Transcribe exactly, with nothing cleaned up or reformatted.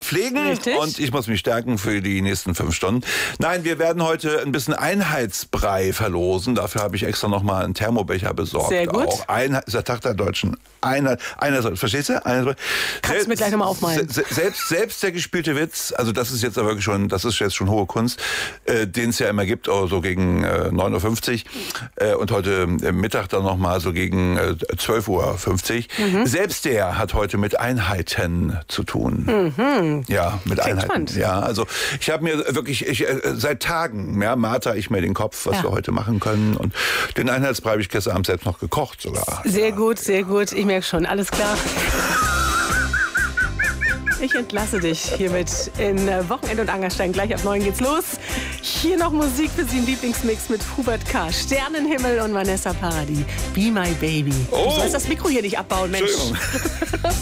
pflegen. Richtig. Und ich muss mich stärken für die nächsten fünf Stunden. Nein, wir werden heute ein bisschen Einheitsbrei verlosen. Dafür habe ich extra nochmal einen Thermobecher besorgt. Sehr gut. Auch Einheit, ist der Tag der Deutschen Einheit. Einheit, verstehst du? Einheit, Kannst du mir gleich nochmal aufmalen. Se, selbst, selbst der gespielte Witz, also das ist jetzt aber wirklich schon, das ist jetzt schon hohe Kunst, äh, den es ja immer gibt, oh, so gegen äh, neun Uhr fünfzig äh, und heute äh, Mittag dann nochmal so gegen äh, zwölf Uhr fünfzig. Mhm. Selbst der hat heute mit Einheiten zu tun. Mhm. Ja, mit Klingt Einheiten. spannend. Ja, also ich habe mir wirklich, ich, äh, seit Tagen, ja, marter ich mir den Kopf, was Ja. wir heute machen können. Und den Einheitsbrei habe ich gestern Abend selbst noch gekocht sogar. Sehr ja. gut, sehr gut. Ich merke schon, alles klar. Ich entlasse dich hiermit in Wochenend und Angerstein. Gleich ab neun geht's los. Hier noch Musik für Sie im Lieblingsmix mit Hubert K., Sternenhimmel und Vanessa Paradis. Be My Baby. Oh. Du sollst das Mikro hier nicht abbauen, Mensch. Entschuldigung.